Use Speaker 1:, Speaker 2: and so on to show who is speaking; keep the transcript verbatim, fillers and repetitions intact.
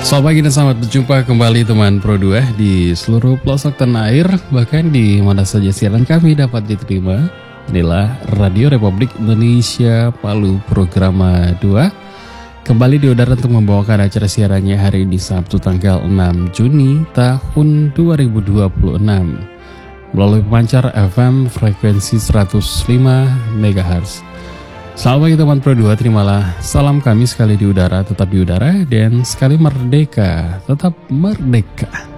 Speaker 1: Selamat pagi dan selamat berjumpa kembali teman Pro dua di seluruh pelosok tanah air, bahkan di mana saja siaran kami dapat diterima. Inilah Radio Republik Indonesia Palu Programa dua. Kembali di udara untuk membawakan acara siarannya hari ini Sabtu tanggal enam Juni tahun dua ribu dua puluh enam melalui pemancar F M frekuensi seratus lima megahertz. Selamat pagi teman Pro dua, terimalah salam kami sekali di udara tetap di udara dan sekali merdeka tetap merdeka.